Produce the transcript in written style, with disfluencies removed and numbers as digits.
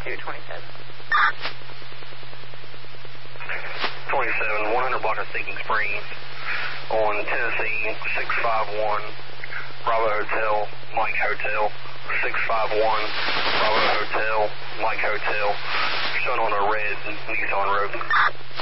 227. 27, 100 block of Seeking Springs on Tennessee 651, Bravo Hotel, Mike Hotel, 651, Bravo Hotel, Mike Hotel, showing on a red Nissan Rogue.